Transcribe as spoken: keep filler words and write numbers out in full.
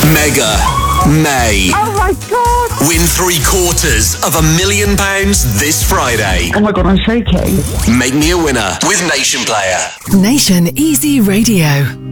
Mega May. Oh my God! Win three quarters of a million pounds this Friday. Oh my God, I'm shaking. Make me a winner with Nation Player. Nation Easy Radio.